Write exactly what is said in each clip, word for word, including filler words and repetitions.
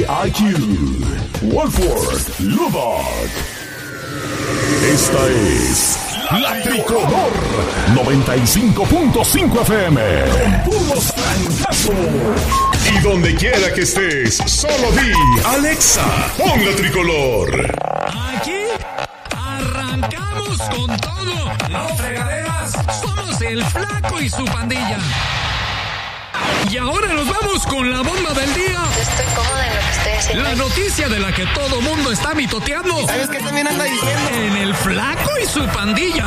I Q, Wolford, Lubbock. Esta es La Tricolor noventa y cinco punto cinco F M. Con puros trancazos. Y donde quiera que estés, solo di Alexa, pon La Tricolor. Aquí arrancamos con todo. No fregaderas, somos el Flaco y su pandilla. Y ahora nos vamos con la bomba del día. Estoy cómoda en lo que estoy haciendo. La noticia de la que todo mundo está mitoteando. ¿Sabes qué también anda diciendo? En el Flaco y su pandilla.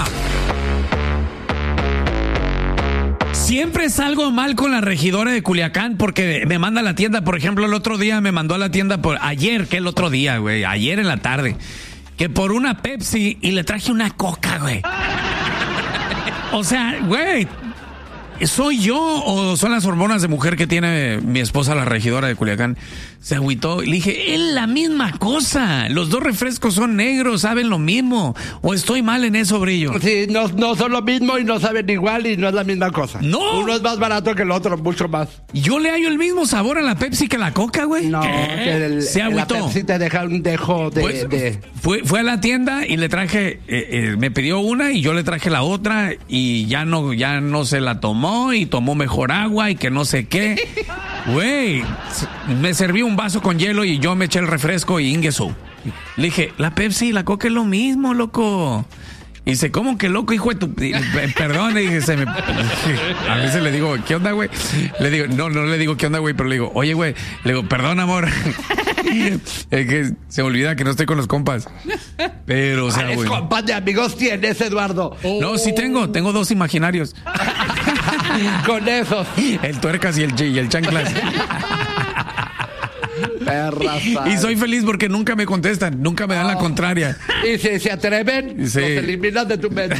Siempre salgo mal con la regidora de Culiacán porque me manda a la tienda. Por ejemplo, el otro día me mandó a la tienda por ayer, que el otro día, güey, ayer en la tarde, que por una Pepsi y le traje una Coca, güey. O sea, güey, ¿soy yo o son las hormonas de mujer que tiene mi esposa, la regidora de Culiacán? Se agüitó y le dije, es la misma cosa. Los dos refrescos son negros, saben lo mismo. ¿O estoy mal en eso, Brillo? Sí, no, no son lo mismo y no saben igual y no es la misma cosa. No. Uno es más barato que el otro, mucho más. Yo le hallo el mismo sabor a la Pepsi que a la Coca, güey. No, que el, Se agüitó. La Pepsi te deja un dejo de... Pues, de... Fue, fue a la tienda y le traje, eh, eh, me pidió una y yo le traje la otra y ya no, ya no se la tomó y tomó mejor agua y que no sé qué. Güey, me serví un vaso con hielo y yo me eché el refresco y ingueso. Le dije, la Pepsi y la Coca es lo mismo, loco. Y dice, ¿cómo que loco, hijo de tu...? Perdón, le dije, se me... A veces le digo, ¿qué onda, güey? Le digo, no, no le digo, ¿qué onda, güey? Pero le digo, oye, güey. Le digo, perdón, amor. Es que se me olvida que no estoy con los compas. Pero, o sea, güey. compas de amigos tienes, Eduardo? No, sí tengo. Tengo dos imaginarios. Con esos. El tuercas y el, y el chanclas. Perra, y soy feliz porque nunca me contestan, nunca me dan oh. la contraria. Y si se atreven, sí. Los eliminas de tu mente.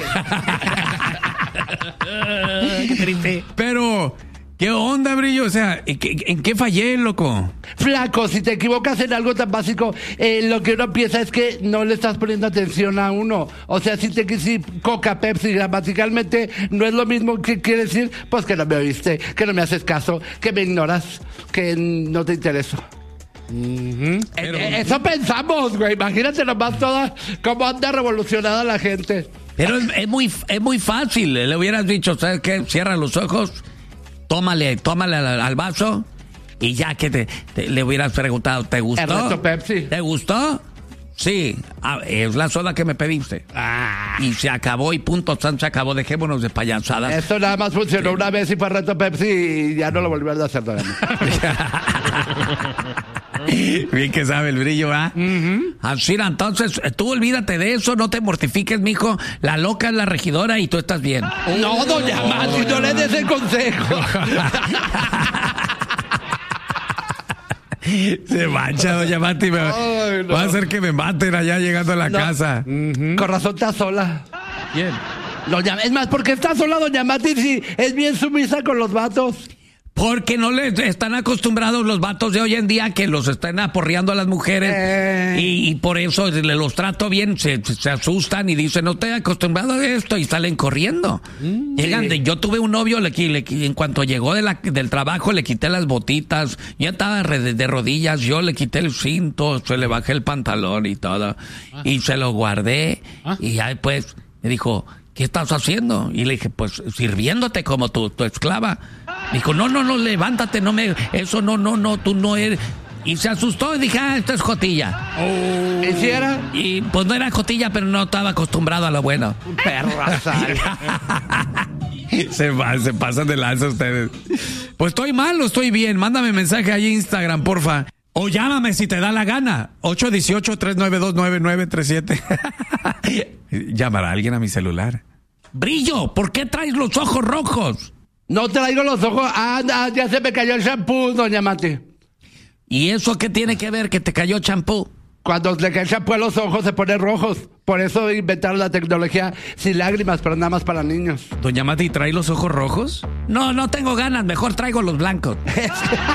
Qué triste. Pero, ¿qué onda, Brillo? O sea, ¿en qué, en qué fallé, loco? Flaco, si te equivocas en algo tan básico, eh, lo que uno piensa es que no le estás poniendo atención a uno. O sea, si te si Coca, Pepsi, gramaticalmente no es lo mismo. Que quiere decir? Pues que no me oíste, que no me haces caso, que me ignoras, que no te intereso. Uh-huh. Pero, eh, eso pensamos, güey. Imagínate nomás toda cómo anda revolucionada la gente. Pero es, es muy es muy fácil. Le hubieras dicho, ¿sabes qué? Cierra los ojos, tómale, tómale al, al vaso y ya que te, te le hubieras preguntado, ¿te gustó? El reto Pepsi. ¿Te gustó? Sí, ah, es la soda que me pediste. Ah. Y se acabó y punto, se acabó. Dejémonos de payasadas. Esto nada más funcionó una vez y fue reto Pepsi y ya no lo volvieron a hacer todavía. Bien que sabe el Brillo, ¿ah? ¿eh? Uh-huh. Así, entonces, tú olvídate de eso, no te mortifiques, mijo. La loca es la regidora y tú estás bien. No, doña oh, Mati, no, no le des el consejo. Se mancha, doña Mati. Me... Ay, no. Va a hacer que me maten allá llegando a la no. casa. Uh-huh. Con razón está sola. ¿Quién? Doña... Es más, porque está sola doña Mati si es bien sumisa con los vatos. Porque no les están acostumbrados los vatos de hoy en día que los están aporreando a las mujeres eh. y, y por eso le los trato bien, se, se asustan y dicen, no estoy acostumbrado a esto y salen corriendo. Mm, Llegan sí. de, yo tuve un novio, le, le, en cuanto llegó de la, del trabajo le quité las botitas, ya estaba de, de rodillas, yo le quité el cinto, se le bajé el pantalón y todo ah. y se lo guardé ah. y ya después me dijo, ¿qué estás haciendo? Y le dije, pues sirviéndote como tu, tu esclava. Dijo, no, no, no, levántate, no me, eso no, no, no, tú no eres. Y se asustó y dije, ah, esto es jotilla. Oh. ¿Y si era? Y pues no era jotilla, pero no estaba acostumbrado a lo bueno. Perra, se, se pasan de lanza ustedes. Pues estoy mal o estoy bien, mándame mensaje ahí en Instagram, porfa. O llámame si te da la gana. ocho uno ocho, tres nueve dos, nueve nueve tres siete. Llamará a alguien a mi celular. Brillo, ¿por qué traes los ojos rojos? No traigo los ojos. Ah, ah, ya se me cayó el champú, doña Mati. ¿Y eso qué tiene que ver que te cayó champú? Cuando le cae el champú a los ojos se ponen rojos. Por eso inventaron la tecnología sin lágrimas, pero nada más para niños. Doña Mati, ¿trae los ojos rojos? No, no tengo ganas. Mejor traigo los blancos.